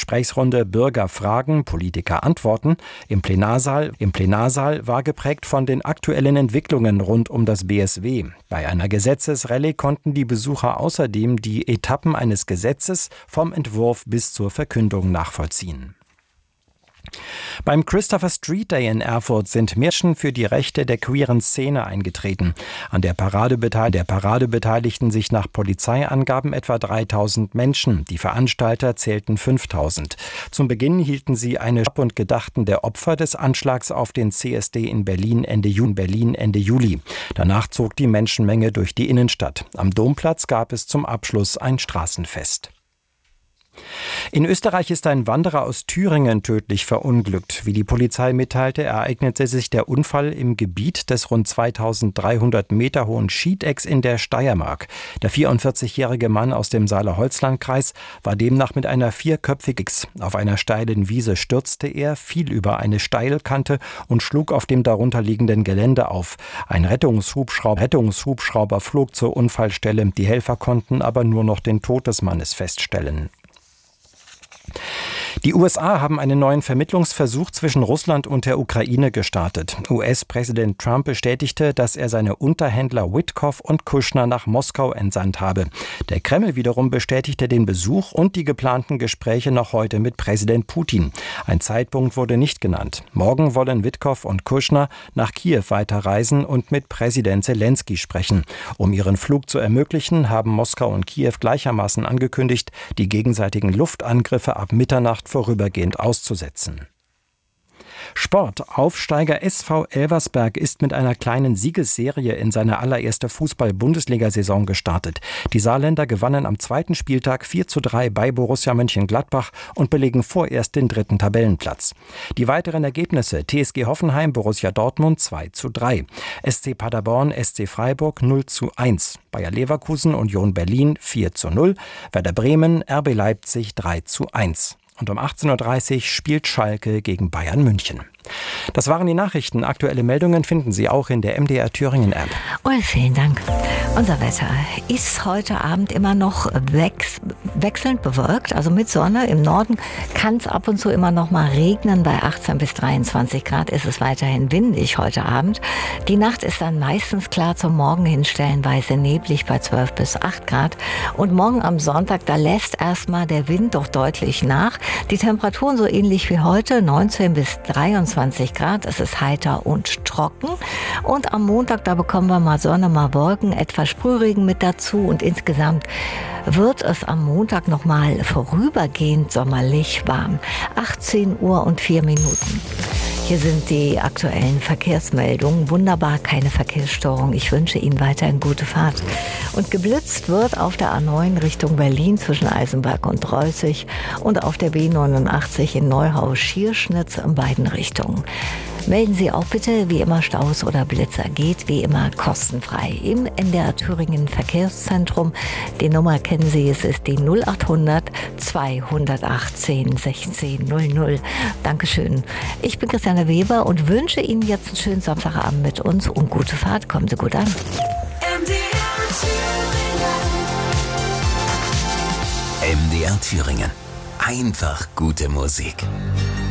Gesprächsrunde Bürger fragen, Politiker antworten im Plenarsaal war geprägt von den aktuellen Entwicklungen rund um das BSW. Bei einer Gesetzesrallye konnten die Besucher außerdem die Etappen eines Gesetzes vom Entwurf bis zur Verkündung nachvollziehen. Beim Christopher Street Day in Erfurt sind Menschen für die Rechte der queeren Szene eingetreten. An der Parade beteiligten sich nach Polizeiangaben etwa 3000 Menschen. Die Veranstalter zählten 5000. Zum Beginn hielten sie eine Ab- und gedachten der Opfer des Anschlags auf den CSD in Berlin Ende Juli. Danach zog die Menschenmenge durch die Innenstadt. Am Domplatz gab es zum Abschluss ein Straßenfest. In Österreich ist ein Wanderer aus Thüringen tödlich verunglückt. Wie die Polizei mitteilte, ereignete sich der Unfall im Gebiet des rund 2300 Meter hohen Schiedecks in der Steiermark. Der 44-jährige Mann aus dem Saale-Holzland-Kreis war demnach mit einer vierköpfigen X. Auf einer steilen Wiese stürzte er, fiel über eine Steilkante und schlug auf dem darunterliegenden Gelände auf. Ein Rettungshubschrauber flog zur Unfallstelle. Die Helfer konnten aber nur noch den Tod des Mannes feststellen. Die USA haben einen neuen Vermittlungsversuch zwischen Russland und der Ukraine gestartet. US-Präsident Trump bestätigte, dass er seine Unterhändler Witkoff und Kushner nach Moskau entsandt habe. Der Kreml wiederum bestätigte den Besuch und die geplanten Gespräche noch heute mit Präsident Putin. Ein Zeitpunkt wurde nicht genannt. Morgen wollen Witkoff und Kushner nach Kiew weiterreisen und mit Präsident Zelensky sprechen. Um ihren Flug zu ermöglichen, haben Moskau und Kiew gleichermaßen angekündigt, die gegenseitigen Luftangriffe ab Mitternacht vorübergehend auszusetzen. Sport. Aufsteiger SV Elversberg ist mit einer kleinen Siegesserie in seine allererste Fußball-Bundesliga-Saison gestartet. Die Saarländer gewannen am zweiten Spieltag 4:3 bei Borussia Mönchengladbach und belegen vorerst den 3. Tabellenplatz. Die weiteren Ergebnisse: TSG Hoffenheim, Borussia Dortmund 2:3, SC Paderborn, SC Freiburg 0:1, Bayer Leverkusen, Union Berlin 4:0, Werder Bremen, RB Leipzig 3:1. Und um 18:30 Uhr spielt Schalke gegen Bayern München. Das waren die Nachrichten. Aktuelle Meldungen finden Sie auch in der MDR Thüringen App. Und vielen Dank. Unser Wetter ist heute Abend immer noch wechselnd bewölkt, also mit Sonne. Im Norden kann es ab und zu immer noch mal regnen. Bei 18 bis 23 Grad ist es weiterhin windig heute Abend. Die Nacht ist dann meistens klar zum Morgen hin stellenweise neblig bei 12 bis 8 Grad. Und morgen am Sonntag, da lässt erstmal der Wind doch deutlich nach. Die Temperaturen so ähnlich wie heute, 19 bis 23 Grad. Es ist heiter und trocken. Und am Montag, da bekommen wir mal Sonne, mal Wolken, etwas Sprühregen mit dazu. Und insgesamt wird es am Montag noch mal vorübergehend sommerlich warm. 18 Uhr und 4 Minuten. Hier sind die aktuellen Verkehrsmeldungen. Wunderbar, keine Verkehrsstörung. Ich wünsche Ihnen weiterhin gute Fahrt. Und geblitzt wird auf der A9 Richtung Berlin zwischen Eisenberg und Reußig und auf der B89 in Neuhaus-Schierschnitz in beiden Richtungen. Melden Sie auch bitte, wie immer Staus oder Blitzer, geht wie immer kostenfrei im NDR Thüringen Verkehrszentrum. Die Nummer kennen Sie, es ist die 0800 218 1600. Dankeschön. Ich bin Christiane Weber und wünsche Ihnen jetzt einen schönen Samstagabend mit uns und gute Fahrt. Kommen Sie gut an. MDR Thüringen. Einfach gute Musik.